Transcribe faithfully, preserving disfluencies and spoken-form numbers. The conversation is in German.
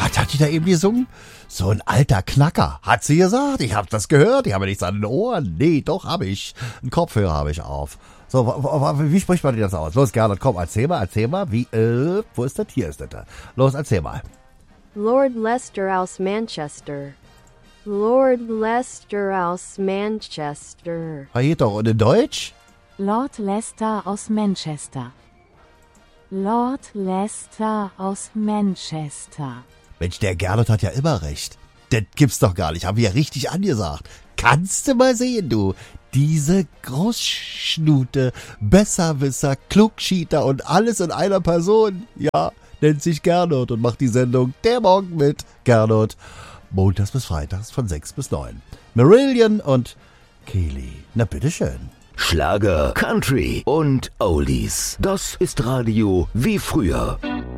Was hat die da eben gesungen? So ein alter Knacker. Hat sie gesagt? Ich hab das gehört. Ich habe nichts an den Ohren. Nee, doch, hab ich. Einen Kopfhörer habe ich auf. So, w- w- wie spricht man das aus? Los, Gernot, komm, erzähl mal, erzähl mal. Wie, äh, wo ist das? Hier ist das. Los, erzähl mal. Lord Leicester aus Manchester. Lord Leicester aus Manchester. Ah, geht doch. Und in Deutsch? Lord Leicester aus Manchester. Lord Leicester aus Manchester. Mensch, der Gernot hat ja immer recht. Das gibt's doch gar nicht. Haben wir ja richtig angesagt. Kannst du mal sehen, du. Diese Großschnute, Besserwisser, Klugschieter und alles in einer Person. Ja, nennt sich Gernot und macht die Sendung Der Morgen mit Gernot. Montags bis Freitags von sechs bis neun. Marillion und Keely. Na bitteschön. Schlager, Country und Oldies. Das ist Radio wie früher.